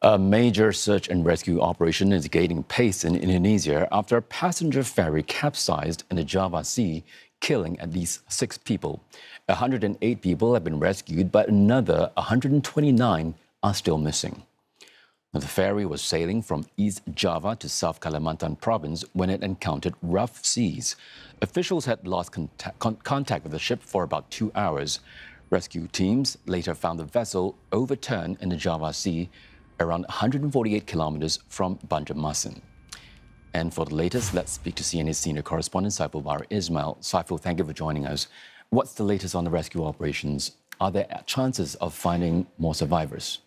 A major search and rescue operation is gaining pace in Indonesia after a passenger ferry capsized in the Java Sea, killing at least 6 people. 108 people have been rescued, but another 129 are still missing. The ferry was sailing from East Java to South Kalimantan province when it encountered rough seas. Officials had lost contact with the ship for about 2 hours. Rescue teams later found the vessel overturned in the Java Sea, around 148 kilometers from Banjarmasin. And for the latest, let's speak to CNN senior correspondent Saiful Bahri Ismail. Saiful, thank you for joining us. What's the latest on the rescue operations? Are there chances of finding more survivors?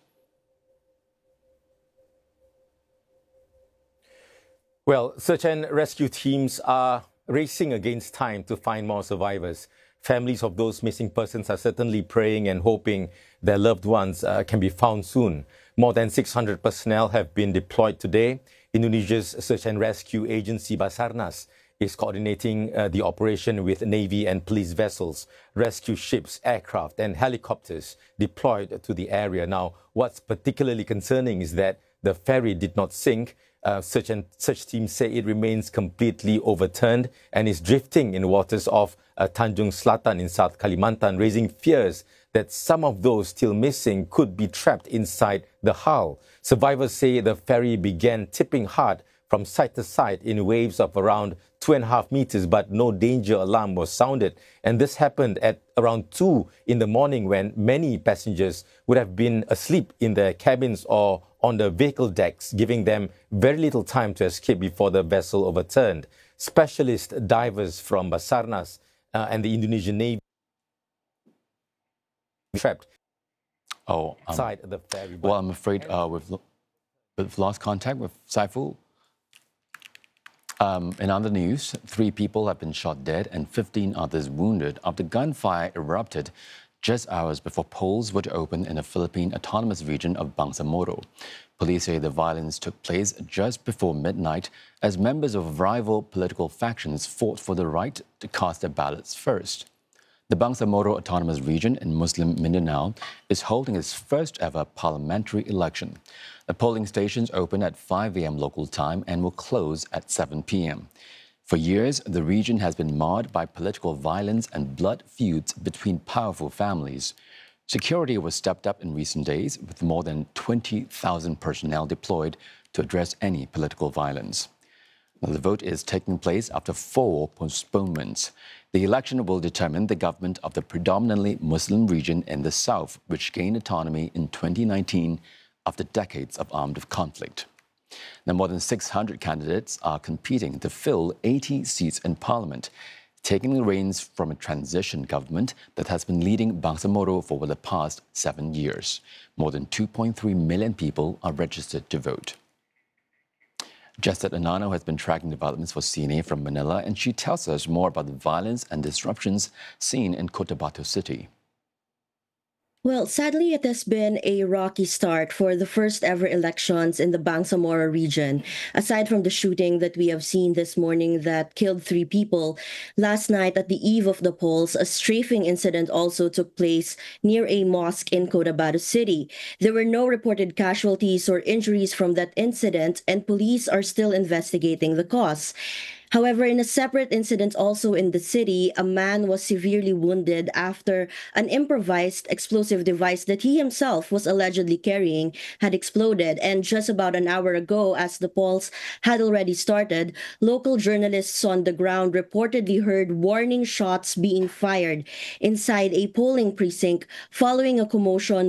Well, search and rescue teams are racing against time to find more survivors. Families of those missing persons are certainly praying and hoping their loved ones can be found soon. More than 600 personnel have been deployed today. Indonesia's search and rescue agency Basarnas is coordinating the operation with Navy and police vessels, rescue ships, aircraft and helicopters deployed to the area. Now, what's particularly concerning is that the ferry did not sink. Search teams say it remains completely overturned and is drifting in waters off Tanjung Selatan in South Kalimantan, raising fears that some of those still missing could be trapped inside the hull. Survivors say the ferry began tipping hard from side to side in waves of around 2.5 meters, but no danger alarm was sounded. And this happened at around 2 in the morning when many passengers would have been asleep in their cabins or on the vehicle decks, giving them very little time to escape before the vessel overturned. Specialist divers from Basarnas and the Indonesian Navy trapped inside the ferry. Well, I'm afraid we've lost contact with Saiful. In other news, 3 people have been shot dead and 15 others wounded after gunfire erupted just hours before polls were to open in the Philippine autonomous region of Bangsamoro. Police say the violence took place just before midnight as members of rival political factions fought for the right to cast their ballots first. The Bangsamoro Autonomous Region in Muslim Mindanao is holding its first ever parliamentary election. The polling stations open at 5 a.m. local time and will close at 7 p.m. For years, the region has been marred by political violence and blood feuds between powerful families. Security was stepped up in recent days with more than 20,000 personnel deployed to address any political violence. The vote is taking place after 4 postponements. The election will determine the government of the predominantly Muslim region in the south, which gained autonomy in 2019 after decades of armed conflict. Now, more than 600 candidates are competing to fill 80 seats in parliament, taking the reins from a transition government that has been leading Bangsamoro for over the past 7 years. More than 2.3 million people are registered to vote. Jesset Anano has been tracking developments for CNA from Manila, and she tells us more about the violence and disruptions seen in Cotabato City. Well, sadly, it has been a rocky start for the first ever elections in the Bangsamoro region. Aside from the shooting that we have seen this morning that killed 3 people, last night at the eve of the polls, a strafing incident also took place near a mosque in Cotabato City. There were no reported casualties or injuries from that incident, and police are still investigating the cause. However, in a separate incident also in the city, a man was severely wounded after an improvised explosive device that he himself was allegedly carrying had exploded. And just about an hour ago, as the polls had already started, local journalists on the ground reportedly heard warning shots being fired inside a polling precinct following a commotion